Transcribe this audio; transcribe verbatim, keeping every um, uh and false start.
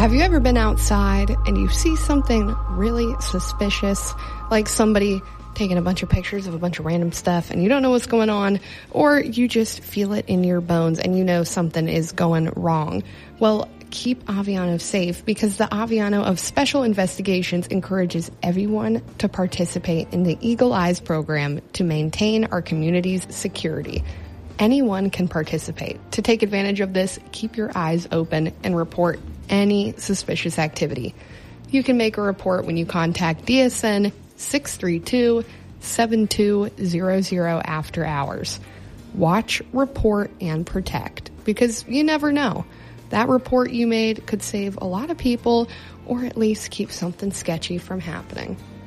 Have you ever been outside and you see something really suspicious, like somebody taking a bunch of pictures of a bunch of random stuff and you don't know what's going on, or you just feel it in your bones and you know something is going wrong? Well, keep Aviano safe, because the Aviano of Special Investigations encourages everyone to participate in the Eagle Eyes program to maintain our community's security. Anyone can participate. To take advantage of this, keep your eyes open and report any suspicious activity. You can make a report when you contact D S N six three two, seven two zero zero after hours. Watch, report, and protect, because you never know. That report you made could save a lot of people, or at least keep something sketchy from happening.